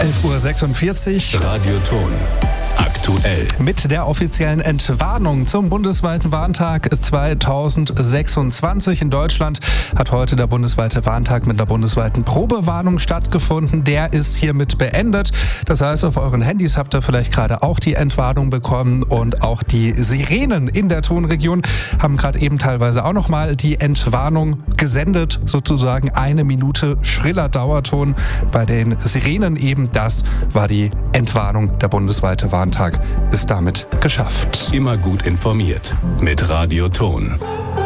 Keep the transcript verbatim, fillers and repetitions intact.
elf Uhr sechsundvierzig. Radioton. Aktuell. Mit der offiziellen Entwarnung zum bundesweiten Warntag zweitausendsechsundzwanzig in Deutschland hat heute der bundesweite Warntag mit einer bundesweiten Probewarnung stattgefunden. Der ist hiermit beendet. Das heißt, auf euren Handys habt ihr vielleicht gerade auch die Entwarnung bekommen und auch die Sirenen in der Tonregion haben gerade eben teilweise auch nochmal die Entwarnung gesendet. Sozusagen eine Minute schriller Dauerton bei den Sirenen eben. Das war die Entwarnung. Der bundesweite Warntag ist damit geschafft. Immer gut informiert mit Radioton.